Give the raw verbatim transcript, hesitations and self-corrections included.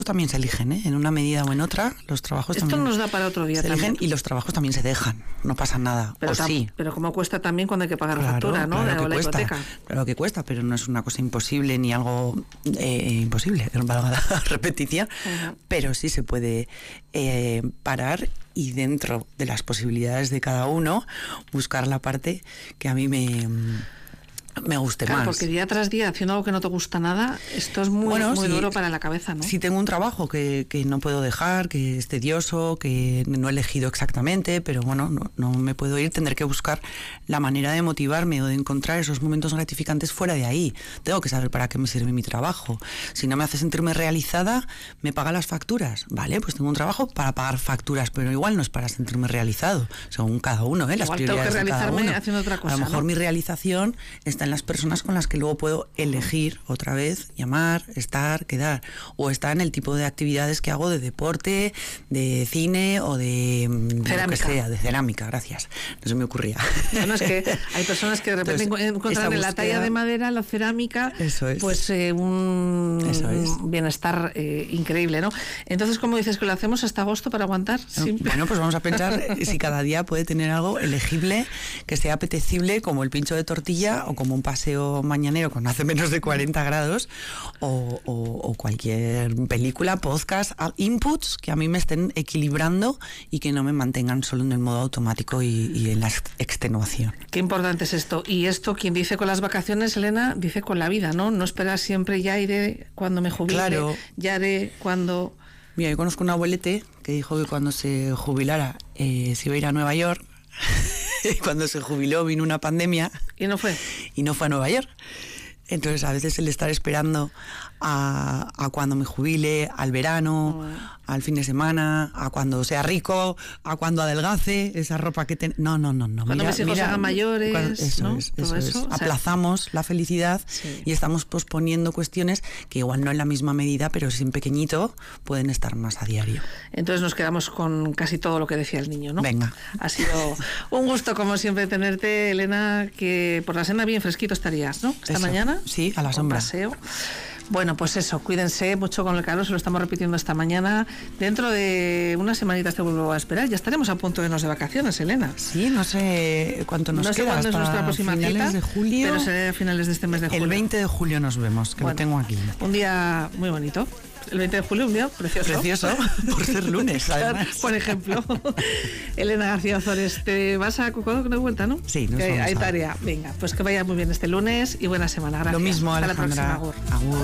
también se eligen, ¿eh? En una medida o en otra, los trabajos Esto también nos da para otro día se eligen también. y los trabajos también se dejan, no pasa nada, Pero, o tam- sí. pero como cuesta también cuando hay que pagar la Claro, factura, ¿no? claro de que la cuesta, hipoteca. claro que cuesta, pero no es una cosa imposible ni algo eh, imposible, valga la repetición, uh-huh. Pero sí se puede eh, parar y dentro de las posibilidades de cada uno buscar la parte que a mí me... me guste claro, más. Porque día tras día haciendo algo que no te gusta nada, esto es muy, bueno, muy si, duro para la cabeza, ¿no? Si tengo un trabajo que, que no puedo dejar, que es tedioso, que no he elegido exactamente, pero bueno, no, no me puedo ir, tendré que buscar la manera de motivarme o de encontrar esos momentos gratificantes fuera de ahí. Tengo que saber para qué me sirve mi trabajo. Si no me hace sentirme realizada, me paga las facturas. Vale, pues tengo un trabajo para pagar facturas, pero igual no es para sentirme realizado, según cada uno, ¿eh? Las igual prioridades tengo que realizarme de cada uno. haciendo otra cosa, a lo mejor ¿no? mi realización está en las personas con las que luego puedo elegir otra vez, llamar, estar, quedar, o está en el tipo de actividades que hago de deporte, de cine o de, de lo que sea, de cerámica, gracias, no se me ocurría. Bueno, es que hay personas que de repente Entonces, encuentran en la talla de madera, la cerámica, eso es. pues eh, un, eso es. un bienestar eh, increíble, ¿no? Entonces, ¿cómo dices que lo hacemos hasta agosto para aguantar? Siempre. Bueno, pues vamos a pensar si cada día puede tener algo elegible, que sea apetecible, como el pincho de tortilla o como un paseo mañanero cuando hace menos de cuarenta grados o, o, o cualquier película, podcast, inputs que a mí me estén equilibrando y que no me mantengan solo en el modo automático y, y en la extenuación. Qué importante es esto. Y esto, quien dice con las vacaciones, Elena, dice con la vida, ¿no? No esperar siempre ya iré cuando me jubile, claro. Ya haré cuando... Mira, yo conozco un abuelete que dijo que cuando se jubilara eh, se iba a ir a Nueva York. Cuando se jubiló vino una pandemia. ¿Y no fue? Y no fue a Nueva York. Entonces a veces el estar esperando a, a cuando me jubile, al verano, oh. al fin de semana, a cuando sea rico, a cuando adelgace, esa ropa que ten... No, no, no, no. Cuando mira, mis hijos mira, hagan mayores, cuando, eso ¿no? es, Todo eso eso. Es. O sea, aplazamos la felicidad sí. Y estamos posponiendo cuestiones que igual no en la misma medida, pero sí en pequeñito, pueden estar más a diario. Entonces nos quedamos con casi todo lo que decía el niño, ¿no? Venga. Ha sido un gusto, como siempre, tenerte, Elena, que por la cena bien fresquito estarías, ¿no? Esta eso. mañana. Sí, a la sombra. Paseo. Bueno, pues eso, cuídense mucho con el calor, se lo estamos repitiendo esta mañana. Dentro de unas semanitas te vuelvo a esperar. Ya estaremos a punto de irnos de vacaciones, Elena. Sí, no sé cuánto nos no queda. No sé cuándo es nuestra próxima finales cita, de julio. pero será a finales de este mes de julio. El veinte de julio nos vemos, que bueno, lo tengo aquí. Un día muy bonito. El veinte de julio, un día precioso. Precioso, por ser lunes, además. Por ejemplo. Elena García Ozores, te vas a Cocodó de vuelta, ¿no? Sí, nos que vamos hay a... tarea. Venga, pues que vaya muy bien este lunes y buena semana. Gracias. Lo mismo, Hasta Alejandra. la próxima, Agur. Agur.